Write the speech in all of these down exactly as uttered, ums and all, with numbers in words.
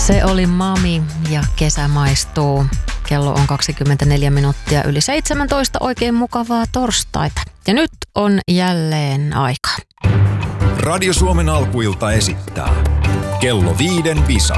Se oli Mami ja kesä maistuu. Kello on kaksikymmentäneljä minuuttia yli seitsemäntoista, oikein mukavaa torstaita. Ja nyt on jälleen aika. Radio Suomen alkuilta esittää Kello viiden Visa.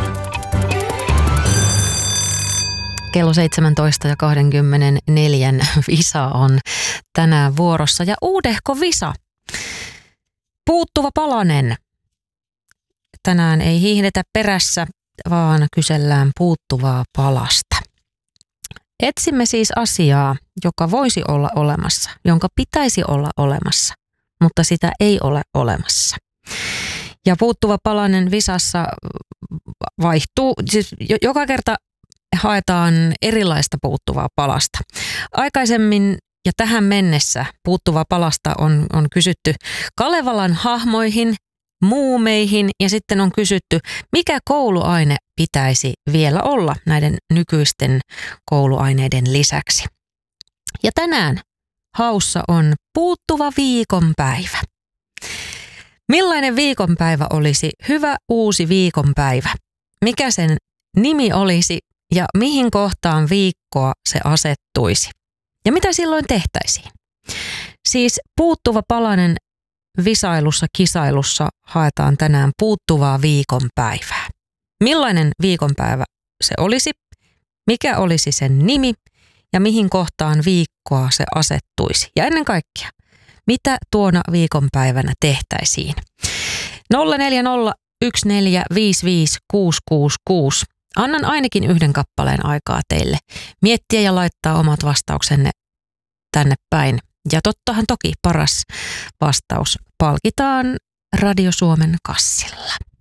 Kello seitsemäntoista ja kaksikymmentäneljä Visa on tänään vuorossa. Ja uudehko Visa. Puuttuva palanen. Tänään ei hiihdetä perässä, vaan kysellään puuttuvaa palasta. Etsimme siis asiaa, joka voisi olla olemassa, jonka pitäisi olla olemassa, mutta sitä ei ole olemassa. Ja puuttuva palanen Visassa vaihtuu, siis joka kerta haetaan erilaista puuttuvaa palasta. Aikaisemmin ja tähän mennessä puuttuvaa palasta on, on kysytty Kalevalan hahmoihin, muumeihin ja sitten on kysytty, mikä kouluaine pitäisi vielä olla näiden nykyisten kouluaineiden lisäksi. Ja tänään haussa on puuttuva viikonpäivä. Millainen viikonpäivä olisi hyvä uusi viikonpäivä? Mikä sen nimi olisi ja mihin kohtaan viikkoa se asettuisi? Ja mitä silloin tehtäisiin? Siis puuttuva palanen visailussa, kisailussa haetaan tänään puuttuvaa viikonpäivää. Millainen viikonpäivä se olisi? Mikä olisi sen nimi? Ja mihin kohtaan viikkoa se asettuisi? Ja ennen kaikkea, mitä tuona viikonpäivänä tehtäisiin? nolla neljä nolla yksi neljä viisi viisi kuusi kuusi kuusi. Annan ainakin yhden kappaleen aikaa teille miettiä ja laittaa omat vastauksenne tänne päin. Ja tottahan toki paras vastaus palkitaan Radio Suomen kassilla.